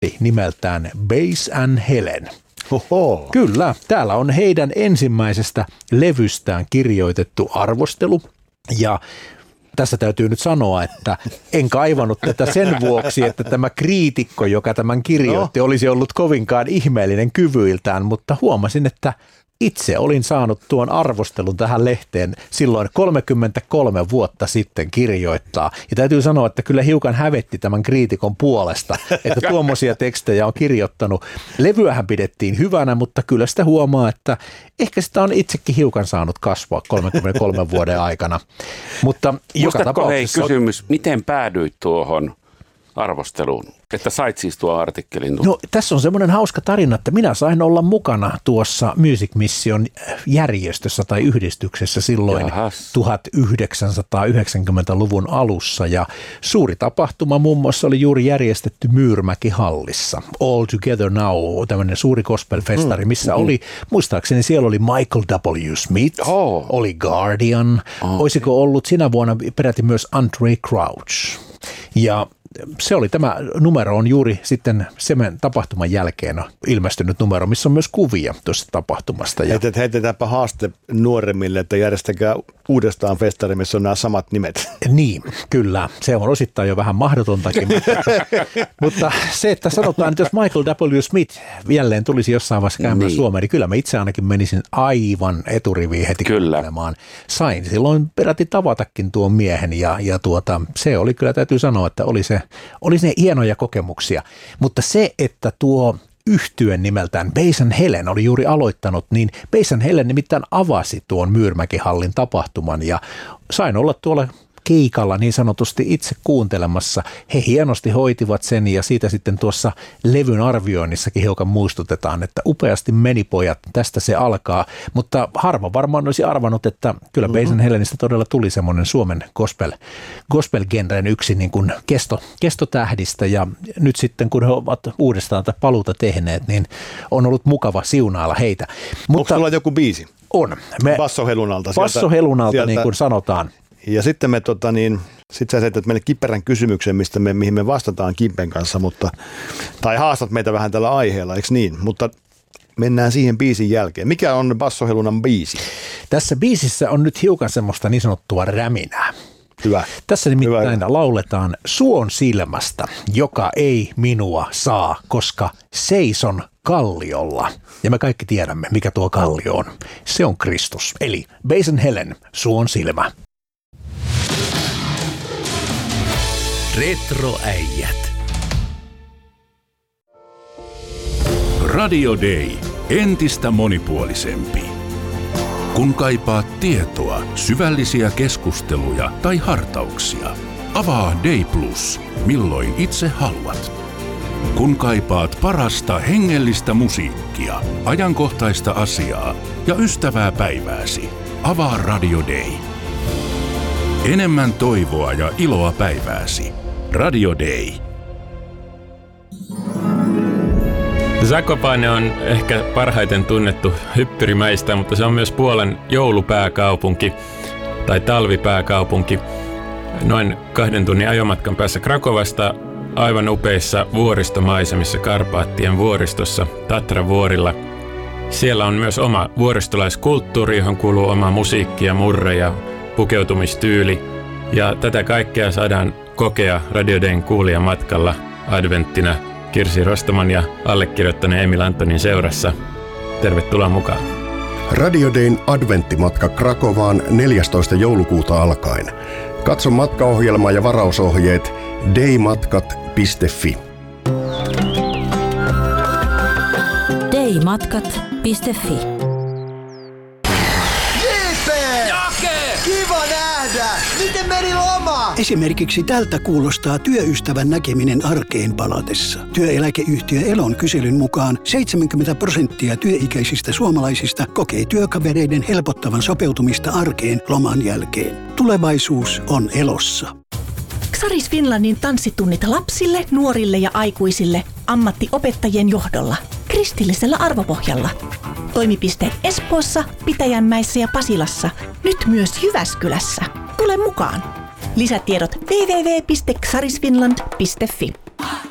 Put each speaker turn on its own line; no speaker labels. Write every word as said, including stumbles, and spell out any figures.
nimeltään Bass and Helen.
Oho.
Kyllä, täällä on heidän ensimmäisestä levystään kirjoitettu arvostelu ja tässä täytyy nyt sanoa, että en kaivannut tätä sen vuoksi, että tämä kriitikko, joka tämän kirjoitti, no. olisi ollut kovinkaan ihmeellinen kyvyiltään, mutta huomasin, että itse olin saanut tuon arvostelun tähän lehteen silloin kolmekymmentäkolme vuotta sitten kirjoittaa. Ja täytyy sanoa, että kyllä hiukan hävetti tämän kriitikon puolesta, että tuommoisia tekstejä on kirjoittanut. Levyähän pidettiin hyvänä, mutta kyllä sitä huomaa, että ehkä sitä on itsekin hiukan saanut kasvaa kolmekymmentäkolme vuoden aikana. Mutta joka
Muistatko hei
tapauksessa
kysymys, miten päädyit tuohon arvosteluun, että sait siis tuo artikkelin?
No tässä on semmoinen hauska tarina, että minä sain olla mukana tuossa Music Mission järjestössä tai yhdistyksessä silloin Jahas. tuhatyhdeksänsataayhdeksänkymmentäluvun alussa ja suuri tapahtuma muun muassa oli juuri järjestetty Myyrmäki-hallissa. All Together Now, tämmöinen suuri gospel-festari, missä mm. oli, muistaakseni siellä oli Michael W. Smith, oh. oli Guardian, oh. olisiko ollut sinä vuonna peräti myös Andre Crouch ja se oli tämä numero on juuri sitten sen tapahtuman jälkeen ilmestynyt numero, missä on myös kuvia tuosta tapahtumasta. Ja
heitetäänpä haaste nuoremmille, että järjestäkää uudestaan festari, missä on nämä samat nimet.
Niin, kyllä. Se on osittain jo vähän mahdotontakin. Mutta se, että sanotaan, että jos Michael W. Smith jälleen tulisi jossain vaiheessa käymään niin Suomeen, niin kyllä mä itse ainakin menisin aivan eturiviin heti kuuntelemaan. Sain silloin peräti tavatakin tuon miehen ja, ja tuota, se oli kyllä, täytyy sanoa, että oli se Oli ne hienoja kokemuksia, mutta se, että tuo yhtyen nimeltään Bass and Helen oli juuri aloittanut, niin Bass and Helen nimittäin avasi tuon Myyrmäki-hallin tapahtuman ja sain olla tuolla keikalla niin sanotusti itse kuuntelemassa. He hienosti hoitivat sen ja siitä sitten tuossa levyn arvioinnissakin hiukan muistutetaan, että upeasti meni pojat, tästä se alkaa, mutta harva varmaan olisi arvannut, että kyllä mm-hmm. Bass and Helenistä todella tuli semmoinen Suomen gospel, gospel-genren yksi niin kuin kesto, kestotähdistä ja nyt sitten kun he ovat uudestaan tätä paluuta tehneet, niin on ollut mukava siunailla heitä.
Mutta onko joku biisi?
On.
Bassohelunalta.
Bassohelunalta
sieltä,
niin kuin sanotaan.
Ja sitten me tota niin, sit sä esität meille kiperän kysymyksen, mistä me, mihin me vastataan Kimpen kanssa, mutta, tai haastat meitä vähän tällä aiheella, eikö niin? Mutta mennään siihen biisin jälkeen. Mikä on Bassohelunan biisi?
Tässä biisissä on nyt hiukan semmoista niin sanottua räminää.
Hyvä.
Tässä nimittäin Hyvä. lauletaan suon silmästä, joka ei minua saa, koska seison kalliolla. Ja me kaikki tiedämme, mikä tuo kallio on. Se on Kristus. Eli Bass and Helen, suon silmä.
Retroäijät. Radio Day. Entistä monipuolisempi. Kun kaipaat tietoa, syvällisiä keskusteluja tai hartauksia, avaa Day Plus, milloin itse haluat. Kun kaipaat parasta hengellistä musiikkia, ajankohtaista asiaa ja ystävää päivääsi, avaa Radio Day. Enemmän toivoa ja iloa päivääsi. Radio Day.
Zakopane on ehkä parhaiten tunnettu hyppyrimäistä, mutta se on myös Puolan joulupääkaupunki tai talvipääkaupunki. Noin kahden tunnin ajomatkan päässä Krakovasta aivan upeissa vuoristomaisemissa Karpaattien vuoristossa Tatra-vuorilla. Siellä on myös oma vuoristolaiskulttuuri, johon kuuluu oma musiikki ja murre ja pukeutumistyyli. Ja tätä kaikkea saadaan kokea Radio Dayn kuulijamatkalla adventtina Kirsi Rostoman ja allekirjoittaneen Emil Antonin seurassa. Tervetuloa mukaan.
Radio Dayn adventtimatka Krakovaan neljästoista joulukuuta alkaen. Katso matkaohjelma ja varausohjeet daymatkat piste fi.
daymatkat piste fi.
Kiva nähdä! Miten meni loma?
Esimerkiksi tältä kuulostaa työystävän näkeminen arkeen palatessa. Työeläkeyhtiö Elon kyselyn mukaan seitsemänkymmentä prosenttia työikäisistä suomalaisista kokee työkavereiden helpottavan sopeutumista arkeen loman jälkeen. Tulevaisuus on Elossa.
Xaris Finlandin tanssitunnit lapsille, nuorille ja aikuisille ammattiopettajien johdolla. Kristillisellä arvopohjalla. Toimipisteet Espoossa, Pitäjänmäessä ja Pasilassa. Nyt myös Jyväskylässä. Tule mukaan! Lisätiedot double-u double-u double-u piste xarisfinland piste fi.